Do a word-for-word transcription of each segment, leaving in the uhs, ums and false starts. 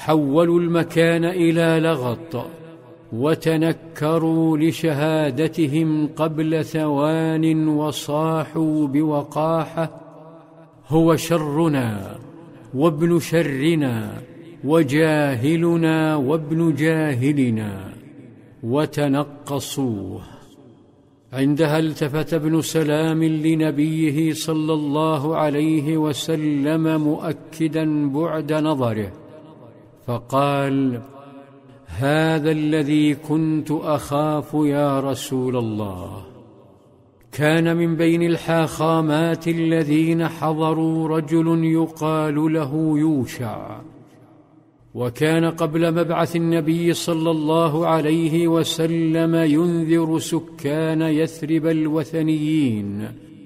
حولوا المكان إلى لغط وتنكروا لشهادتهم قبل ثوان وصاحوا بوقاحة: هو شرنا وابن شرنا وجاهلنا وابن جاهلنا، وتنقصوه. عندها التفت ابن سلام لنبيه صلى الله عليه وسلم مؤكدا بعد نظره، فقال: هذا الذي كنت أخاف يا رسول الله. كان من بين الحاخامات الذين حضروا رجل يقال له يوشع، وكان قبل مبعث النبي صلى الله عليه وسلم ينذر سكان يثرب الوثنيين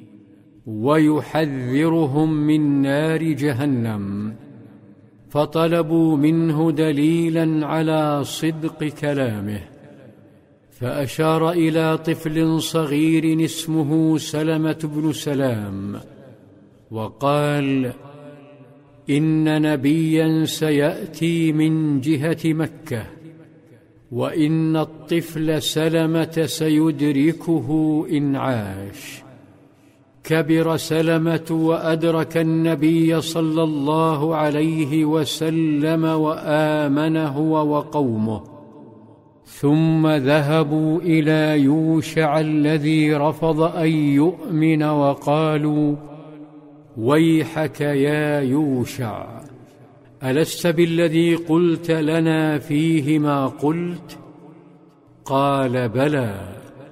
ويحذرهم من نار جهنم، فطلبوا منه دليلا على صدق كلامه، فأشار إلى طفل صغير اسمه سلمة بن سلام وقال: إن نبيا سيأتي من جهة مكة، وإن الطفل سلمة سيدركه إن عاش. كبر سلمة وأدرك النبي صلى الله عليه وسلم وآمن هو وقومه، ثم ذهبوا إلى يوشع الذي رفض أن يؤمن وقالوا: ويحك يا يوشع، ألست بالذي قلت لنا فيه ما قلت؟ قال: بلى،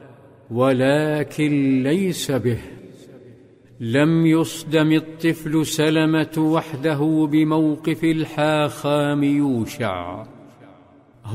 ولكن ليس به. لم يصدم الطفل سلمة وحده بموقف الحاخام يوشع،